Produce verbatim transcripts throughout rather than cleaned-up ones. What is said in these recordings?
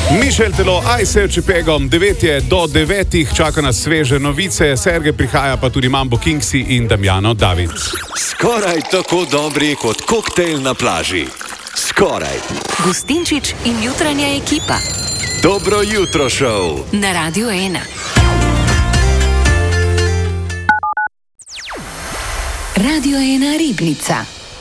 Mišel telo, aj se očepegom, devet je do devetih, čaka nas sveže novice, Sergej prihaja pa tudi Mambo Kingsi in Damjano David. Skoraj tako dobri kot koktejl na plaži. Skoraj. Gustinčič in jutranja ekipa. Dobro jutro šov. Na Radiu ena. Radio ena Ribnica.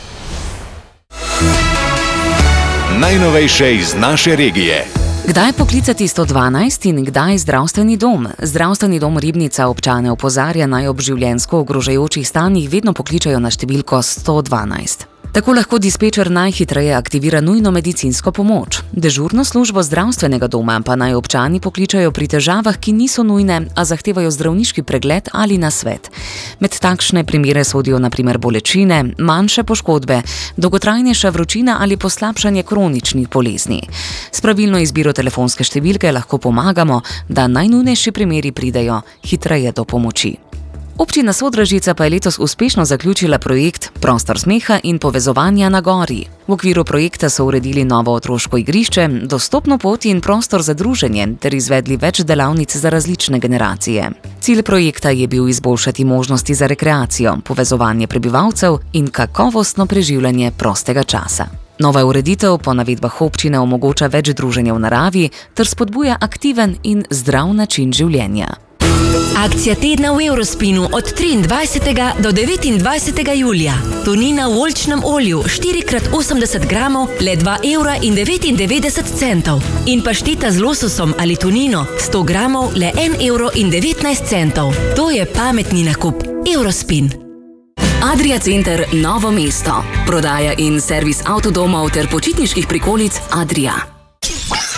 Najnovejše iz naše regije. Kdaj poklicati sto dvanajst in kdaj zdravstveni dom? Zdravstveni dom Ribnica občane opozarja, naj ob življenjsko ogrožajočih stanjih vedno pokličajo na številko sto dvanajst. Tako lahko dispečer najhitreje aktivira nujno medicinsko pomoč. Dežurno službo zdravstvenega doma pa naj občani pokličajo pri težavah, ki niso nujne, a zahtevajo zdravniški pregled ali nasvet. Med takšne primere sodijo na primer bolečine, manjše poškodbe, dolgotrajnejša vročina ali poslabšanje kroničnih bolezni. S pravilno izbiro telefonske številke lahko pomagamo, da najnujnejši primeri pridejo hitreje do pomoči. Občina Sodražica pa je letos uspešno zaključila projekt Prostor smeha in povezovanja na gori. V okviru projekta so uredili novo otroško igrišče, dostopno pot in prostor za druženje ter izvedli več delavnic za različne generacije. Cilj projekta je bil izboljšati možnosti za rekreacijo, povezovanje prebivalcev in kakovostno preživljanje prostega časa. Nova ureditev po navedbah občine omogoča več druženja v naravi ter spodbuja aktiven in zdrav način življenja. Akcija tedna v Eurospinu od triindvajsetega do devetindvajsetega julija. Tunina v oljčnem olju štiri krat osemdeset gramov, le dva evra in devetindevetdeset centov. In pašteta z lososom ali tunino sto gramov, le en evro in devetnajst centov. To je pametni nakup. Eurospin. Adria Center Novo mesto. Prodaja in servis avtodomov ter počitniških prikolic Adria.